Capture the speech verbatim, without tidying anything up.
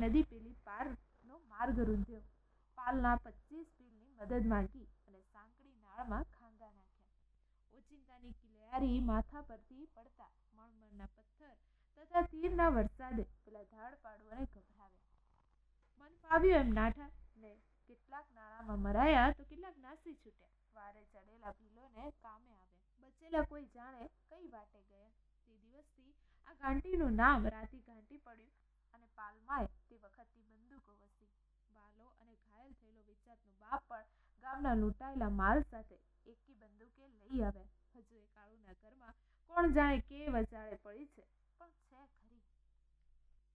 નદી પેલી પારનો માર્ગ રૂંધ્યો. પાલના પચીસ પીલની મદદ માંગી અને સાંકડી નાળમાં ખાંગા નાખ્યા. ઓચિંતાની કિલયારી માથા પરથી પડતા મણમણના પથ્થર તથા તીરના વરસાદે પેલા ધાડપાડુઓને ગભરાવ્યા. મન ફાવ્યું એમ નાઠા ને કેટલાક નાળામાં મરાયા તો કેટલાક નાસી છૂટ્યા. વારે ચડેલા ભીલોને કામે આવ્યા. બચેલા કોઈ જાણે કઈ વાટે ગયા. તે દિવસથી આ ઘાંટીનું નામ રાતી ઘાંટી પડ્યું અને પાલમાય તે વખતથી બંદૂકો વસી. વાલો અને ઘાયલ થયેલો વેચાતનો બાપ પણ ગામના લૂંટાયેલા માલ સાથે એકી બંદૂકે લઈ આવ્યા. હજુ એ કાળુના ઘરમાં કોણ જાણે કે વચાળે પડી છે.